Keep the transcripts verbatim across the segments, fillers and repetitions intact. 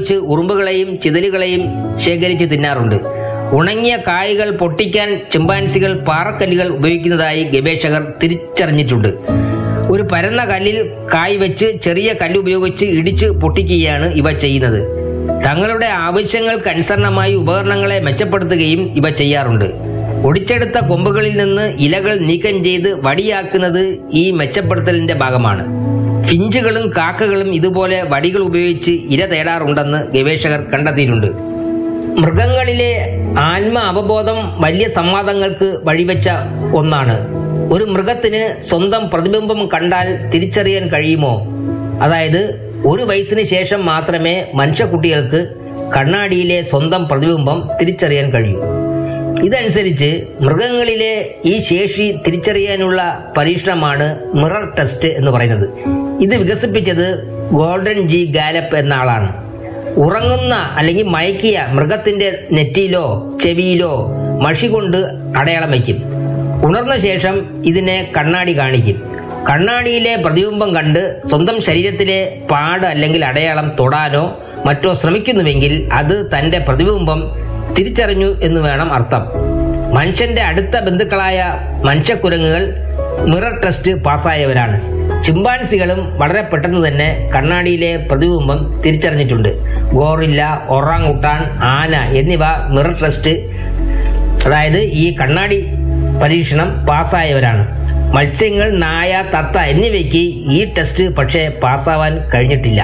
ഉപയോഗിച്ച് ഉറുമ്പുകളെയും ചിതലുകളെയും ശേഖരിച്ച് തിന്നാറുണ്ട്. ഉണങ്ങിയ കായ്കൾ പൊട്ടിക്കാൻ ചിമ്പാൻസികൾ പാറക്കല്ലുകൾ ഉപയോഗിക്കുന്നതായി ഗവേഷകർ തിരിച്ചറിഞ്ഞിട്ടുണ്ട്. ഒരു പരന്ന കല്ലിൽ കായ് വെച്ച് ചെറിയ കല്ല് ഉപയോഗിച്ച് ഇടിച്ച് പൊട്ടിക്കുകയാണ് ഇവ ചെയ്യുന്നത്. തങ്ങളുടെ ആവശ്യങ്ങൾക്കനുസരണമായി ഉപകരണങ്ങളെ മെച്ചപ്പെടുത്തുകയും ഇവ ചെയ്യാറുണ്ട്. ഒടിച്ചെടുത്ത കൊമ്പുകളിൽ നിന്ന് ഇലകൾ നീക്കം ചെയ്ത് വടിയാക്കുന്നത് ഈ മെച്ചപ്പെടുത്തലിന്റെ ഭാഗമാണ്. ഫിഞ്ചുകളും കാക്കകളും ഇതുപോലെ വടികൾ ഉപയോഗിച്ച് ഇര തേടാറുണ്ടെന്ന് ഗവേഷകർ കണ്ടെത്തിയിട്ടുണ്ട്. മൃഗങ്ങളിലെ ആത്മ അവബോധം വലിയ സംവാദങ്ങൾക്ക് വഴിവെച്ച ഒന്നാണ്. ഒരു മൃഗത്തിന് സ്വന്തം പ്രതിബിംബം കണ്ടാൽ തിരിച്ചറിയാൻ കഴിയുമോ? അതായത് ഒരു വയസ്സിന് ശേഷം മാത്രമേ മനുഷ്യക്കുട്ടികൾക്ക് കണ്ണാടിയിലെ സ്വന്തം പ്രതിബിംബം തിരിച്ചറിയാൻ കഴിയൂ. ഇതനുസരിച്ച് മൃഗങ്ങളിലെ ഈ ശേഷി തിരിച്ചറിയാനുള്ള പരീക്ഷണമാണ് മിറർ ടെസ്റ്റ് എന്ന് പറയുന്നത്. ഇത് വികസിപ്പിച്ചത് ഗോൾഡൻ ജി ഗാലപ്പ് എന്ന ആളാണ്. ഉറങ്ങുന്ന അല്ലെങ്കിൽ മയക്കിയ മൃഗത്തിന്റെ നെറ്റിയിലോ ചെവിയിലോ മഷി കൊണ്ട് അടയാളം വയ്ക്കും. ഉണർന്ന ശേഷം ഇതിനെ കണ്ണാടി കാണിക്കും. കണ്ണാടിയിലെ പ്രതിബിംബം കണ്ട് സ്വന്തം ശരീരത്തിലെ പാട് അല്ലെങ്കിൽ അടയാളം തൊടാനോ മറ്റോ ശ്രമിക്കുന്നുവെങ്കിൽ അത് തന്റെ പ്രതിബിംബം തിരിച്ചറിഞ്ഞു എന്ന് വേണം അർത്ഥം. മനുഷ്യന്റെ അടുത്ത ബന്ധുക്കളായ മനുഷ്യക്കുരങ്ങുകൾ മിറർ ടെസ്റ്റ് പാസ്സായവരാണ്. ചിമ്പാൻസികളും വളരെ പെട്ടെന്ന് തന്നെ കണ്ണാടിയിലെ പ്രതിബിംബം തിരിച്ചറിഞ്ഞിട്ടുണ്ട്. ഗോറില്ല, ഒറാങ്ങുട്ടാൻ, ആന എന്നിവ മിറർ ടെസ്റ്റ് അതായത് ഈ കണ്ണാടി പരീക്ഷണം പാസ്സായവരാണ്. മത്സ്യങ്ങൾ, നായ, തത്ത എന്നിവയ്ക്ക് ഈ ടെസ്റ്റ് പക്ഷേ പാസ്സാവാൻ കഴിഞ്ഞിട്ടില്ല.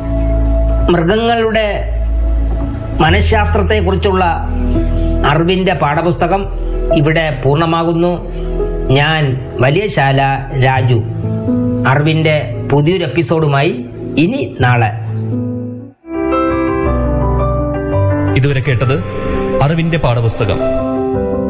മൃഗങ്ങളുടെ മനഃശാസ്ത്രത്തെക്കുറിച്ചുള്ള അറിവിന്റെ പാഠപുസ്തകം ഇവിടെ പൂർണ്ണമാകുന്നു. ഞാൻ വലിയശാല രാജു. അറിവിന്റെ പുതിയൊരു എപ്പിസോഡുമായി ഇനി നാളെ. ഇതുവരെ കേട്ടത് അറിവിന്റെ പാഠപുസ്തകം.